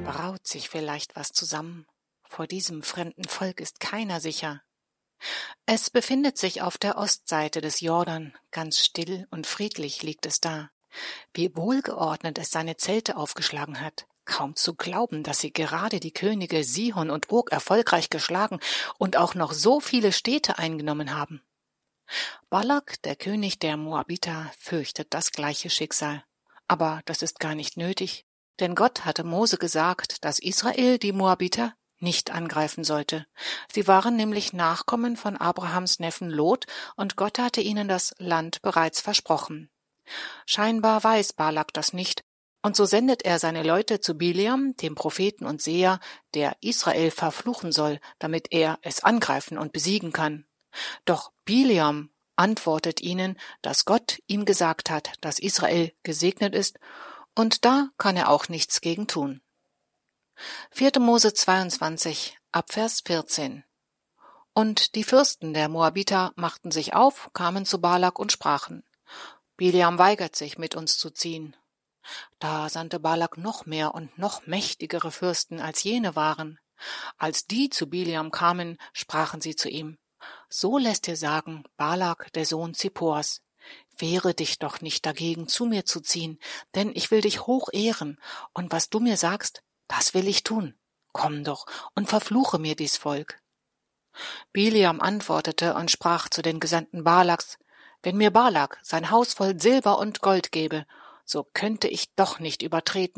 Braut sich vielleicht was zusammen. Vor diesem fremden Volk ist keiner sicher. Es befindet sich auf der Ostseite des Jordan, ganz still und friedlich liegt es da. Wie wohlgeordnet es seine Zelte aufgeschlagen hat. Kaum zu glauben, dass sie gerade die Könige Sihon und Og erfolgreich geschlagen und auch noch so viele Städte eingenommen haben. Balak, der König der Moabiter, fürchtet das gleiche Schicksal. Aber das ist gar nicht nötig, denn Gott hatte Mose gesagt, dass Israel die Moabiter nicht angreifen sollte. Sie waren nämlich Nachkommen von Abrahams Neffen Lot und Gott hatte ihnen das Land bereits versprochen. Scheinbar weiß Balak das nicht, und so sendet er seine Leute zu Bileam, dem Propheten und Seher, der Israel verfluchen soll, damit er es angreifen und besiegen kann. Doch Bileam antwortet ihnen, dass Gott ihm gesagt hat, dass Israel gesegnet ist, und da kann er auch nichts gegen tun. 4. Mose 22, Abvers 14. Und die Fürsten der Moabiter machten sich auf, kamen zu Balak und sprachen: Bileam weigert sich, mit uns zu ziehen. Da sandte Balak noch mehr und noch mächtigere Fürsten, als jene waren. Als die zu Bileam kamen, sprachen sie zu ihm: So lässt dir sagen, Balak, der Sohn Zippors: Wehre dich doch nicht dagegen, zu mir zu ziehen, denn ich will dich hoch ehren, und was du mir sagst, das will ich tun. Komm doch und verfluche mir dies Volk. Bileam antwortete und sprach zu den Gesandten Balaks: Wenn mir Balak sein Haus voll Silber und Gold gebe, so könnte ich doch nicht übertreten,